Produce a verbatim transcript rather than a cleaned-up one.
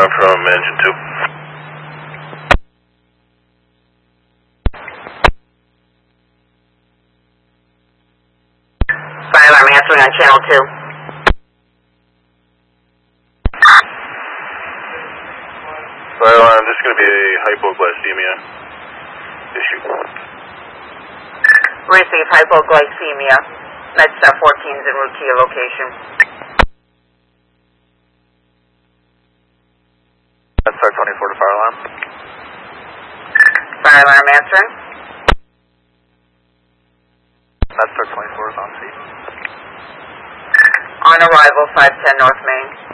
alarm from engine two. Fire alarm answering on channel two. Fire alarm, this is going to be a hypoglycemia issue. Receive hypoglycemia. MedStar fourteen is en route to your location. MedStar twenty-four to fire alarm. Fire alarm answering. MedStar twenty-four is on scene. On arrival, five ten North Main.